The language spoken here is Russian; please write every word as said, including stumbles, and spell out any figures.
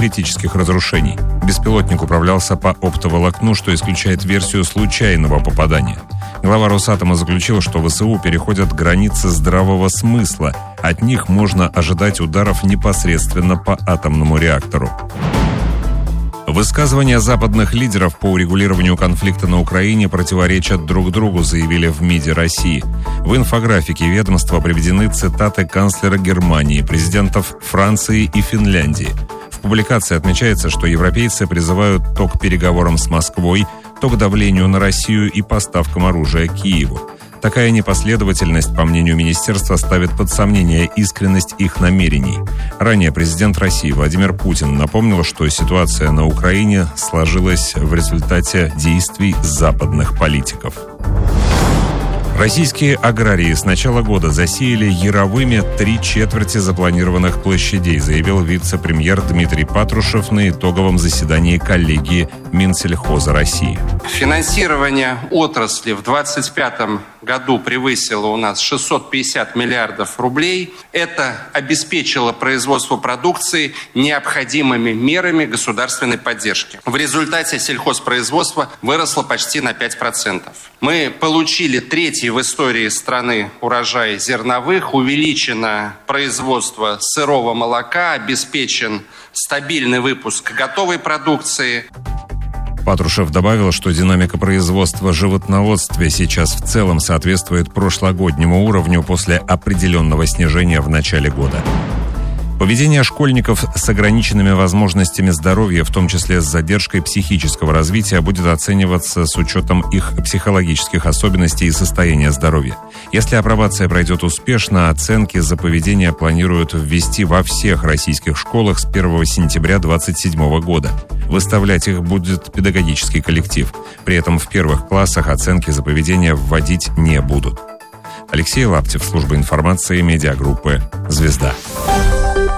критических разрушений. Беспилотник управлялся по оптоволокну, что исключает версию случайного попадания. Глава Росатома заключил, что ВСУ переходят границы здравого смысла. От них можно ожидать ударов непосредственно по атомному реактору. Высказывания западных лидеров по урегулированию конфликта на Украине противоречат друг другу, заявили в МИДе России. В инфографике ведомства приведены цитаты канцлера Германии, президентов Франции и Финляндии. В публикации отмечается, что европейцы призывают то к переговорам с Москвой, то к давлению на Россию и поставкам оружия Киеву. Такая непоследовательность, по мнению министерства, ставит под сомнение искренность их намерений. Ранее президент России Владимир Путин напомнил, что ситуация на Украине сложилась в результате действий западных политиков. Российские аграрии с начала года засеяли яровыми три четверти запланированных площадей, заявил вице-премьер Дмитрий Патрушев на итоговом заседании коллегии Минсельхоза России. Финансирование отрасли в двадцать пятом году превысило у нас шестьсот пятьдесят миллиардов рублей. Это обеспечило производство продукции необходимыми мерами государственной поддержки. В результате сельхозпроизводство выросло почти на пять процентов. Мы получили третий в истории страны урожай зерновых, увеличено производство сырого молока, обеспечен стабильный выпуск готовой продукции. Патрушев добавил, что динамика производства в животноводстве сейчас в целом соответствует прошлогоднему уровню после определенного снижения в начале года. Поведение школьников с ограниченными возможностями здоровья, в том числе с задержкой психического развития, будет оцениваться с учетом их психологических особенностей и состояния здоровья. Если апробация пройдет успешно, оценки за поведение планируют ввести во всех российских школах с первого сентября две тысячи двадцать седьмого года. Выставлять их будет педагогический коллектив. При этом в первых классах оценки за поведение вводить не будут. Алексей Лаптев, служба информации, медиагруппы «Звезда».